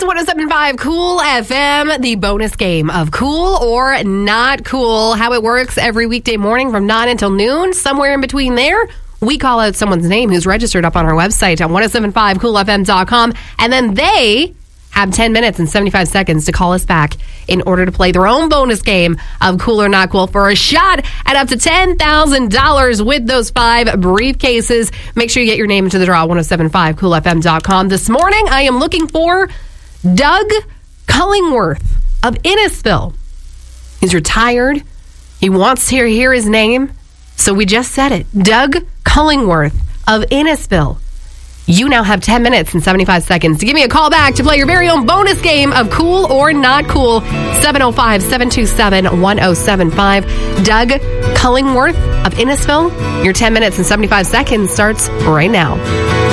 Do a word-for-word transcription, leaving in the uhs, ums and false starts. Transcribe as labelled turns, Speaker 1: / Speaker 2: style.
Speaker 1: one oh seven point five Cool F M, the bonus game of Cool or Not Cool. How it works every weekday morning from nine until noon. Somewhere in between there, we call out someone's name who's registered up on our website at ten seventy-five cool f m dot com. And then they have ten minutes and seventy-five seconds to call us back in order to play their own bonus game of Cool or Not Cool for a shot at up to ten thousand dollars with those five briefcases. Make sure you get your name into the draw at ten seventy-five cool f m dot com. This morning, I am looking for Doug Cullingworth of Innisfil. He's retired. He wants to hear his name, so we just said it. Doug Cullingworth of Innisfil. You now have ten minutes and seventy-five seconds to give me a call back to play your very own bonus game of Cool or Not Cool. seven oh five, seven two seven, one oh seven five. Doug Cullingworth of Innisfil. Your ten minutes and seventy-five seconds starts right now.